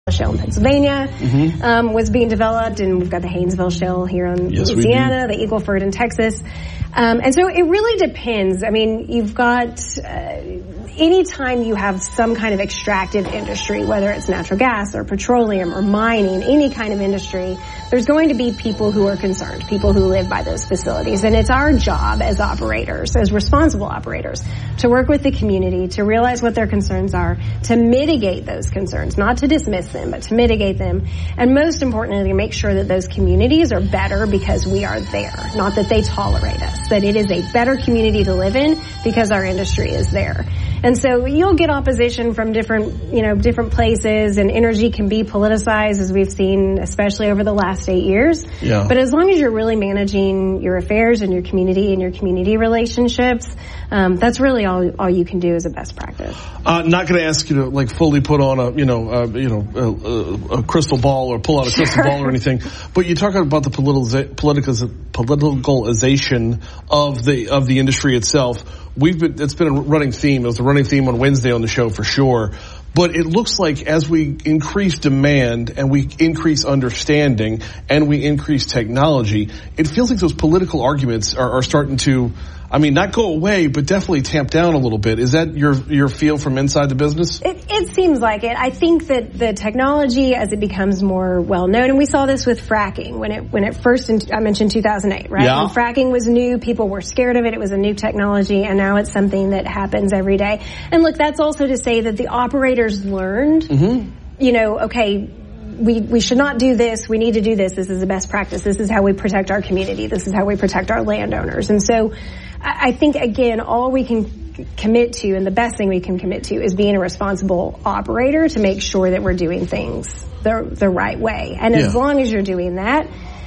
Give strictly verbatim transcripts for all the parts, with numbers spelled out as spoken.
Shale in Pennsylvania mm-hmm. um, was being developed, and we've got the Haynesville Shale here in yes, Louisiana, the Eagle Ford in Texas. Um, and so it really depends. I mean, you've got, uh, anytime you have some kind of extractive industry, whether it's natural gas or petroleum or mining, any kind of industry, there's going to be people who are concerned, people who live by those facilities. And it's our job as operators, as responsible operators, to work with the community, to realize what their concerns are, to mitigate those concerns, not to dismiss them, but to mitigate them. And most importantly, make sure that those communities are better because we are there, not that they tolerate us, that it is a better community to live in because our industry is there. And so you'll get opposition from different, you know, different places, and energy can be politicized, as we've seen, especially over the last eight years. Yeah. But as long as you're really managing your affairs and your community and your community relationships, um, that's really all all you can do as a best practice. Uh, not going to ask you to like fully put on a, you know, uh, you know, a, a, a crystal ball or pull out a crystal sure. ball or anything, but you talk about the political politicalization of the of the industry itself. We've been, it's been a running theme. It was a running theme on Wednesday on the show for sure. But it looks like as we increase demand and we increase understanding and we increase technology, it feels like those political arguments are, are starting to, I mean, not go away, but definitely tamp down a little bit. Is that your your feel from inside the business? It, it seems like it. I think that the technology, as it becomes more well known, and we saw this with fracking when it when it first, in, I mentioned two thousand eight, right? Yeah. When fracking was new, people were scared of it. It was a new technology, and now it's something that happens every day. And look, that's also to say that the operators learned, mm-hmm. you know, okay, we, we should not do this. We need to do this. This is the best practice. This is how we protect our community. This is how we protect our landowners. And so I think, again, all we can commit to, and the best thing we can commit to, is being a responsible operator to make sure that we're doing things the, the right way. And yeah. as long as you're doing that,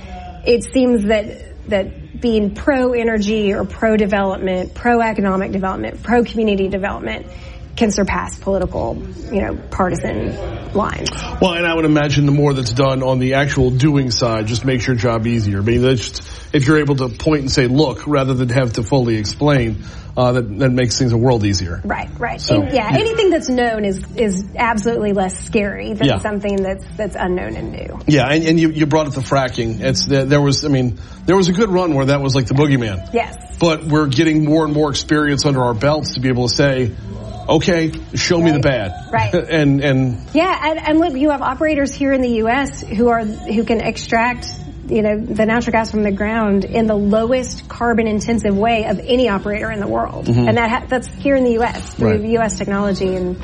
it seems that that being pro-energy or pro-development, pro-economic development, pro-community development can surpass political, you know, partisan lines. Well, and I would imagine the more that's done on the actual doing side just makes your job easier. I mean, that's just, if you're able to point and say, look, rather than have to fully explain, uh, that, that makes things a world easier. Right, right. So, and, yeah, yeah, anything that's known is, is absolutely less scary than yeah. something that's, that's unknown and new. Yeah, and, and you, you brought up the fracking. It's, there was, I mean, there was a good run where that was like the boogeyman. Yes. But we're getting more and more experience under our belts to be able to say, okay, show right. me the bad. Right. and, and. Yeah, and, and look, you have operators here in the U S who are, who can extract, you know, the natural gas from the ground in the lowest carbon intensive way of any operator in the world. Mm-hmm. And that ha- that's here in the U S through right. U S technology and,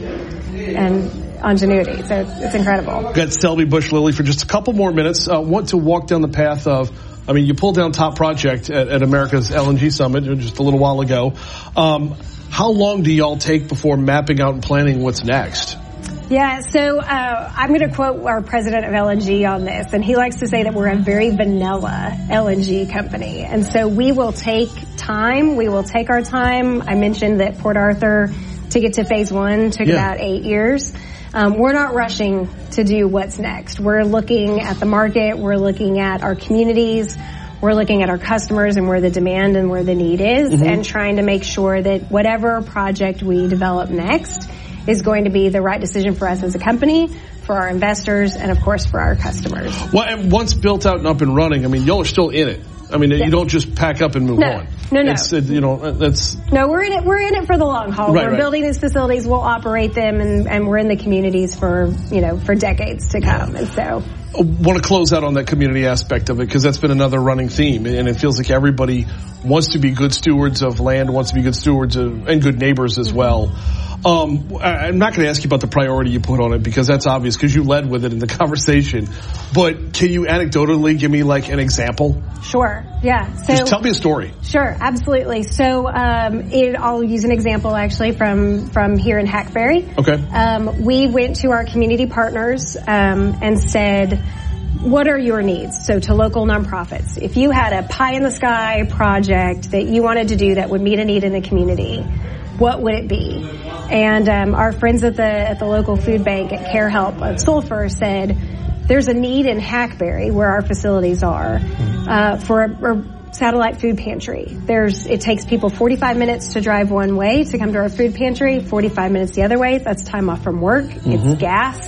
and ingenuity. So it's incredible. We've got Selby Bush Lilly for just a couple more minutes. I uh, want to walk down the path of, I mean, you pulled down Top Project at, at America's L N G Summit just a little while ago. Um, how long do y'all take before mapping out and planning what's next? Yeah, so uh, I'm going to quote our president of L N G on this, and he likes to say that we're a very vanilla L N G company. And so we will take time. We will take our time. I mentioned that Port Arthur, to get to phase one, took yeah. about eight years. Um, we're not rushing to do what's next. We're looking at the market. We're looking at our communities. We're looking at our customers and where the demand and where the need is, mm-hmm. and trying to make sure that whatever project we develop next is going to be the right decision for us as a company, for our investors, and of course for our customers. Well, and once built out and up and running, I mean, y'all are still in it. I mean, yeah. you don't just pack up and move no. on. No, no, it's, it, you know, that's no. We're in it. We're in it for the long haul. Right, we're right. building these facilities. We'll operate them, and, and we're in the communities for you know for decades to come. And so, I want to close out on that community aspect of it, because that's been another running theme, and it feels like everybody wants to be good stewards of land, wants to be good stewards of, and good neighbors as mm-hmm. well. Um, I'm not going to ask you about the priority you put on it, because that's obvious, because you led with it in the conversation. But can you anecdotally give me like an example? Sure. Yeah. So, just tell me a story. Sure. Absolutely. So um, it, I'll use an example actually from from here in Hackberry. Okay. Um, we went to our community partners um, and said, what are your needs? So to local nonprofits, if you had a pie in the sky project that you wanted to do that would meet a need in the community, what would it be? And um, our friends at the at the local food bank at Care Help of Sulphur said, there's a need in Hackberry, where our facilities are, uh, for a, a satellite food pantry. There's it takes people forty-five minutes to drive one way to come to our food pantry, forty-five minutes the other way. That's time off from work. Mm-hmm. It's gas.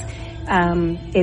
um, it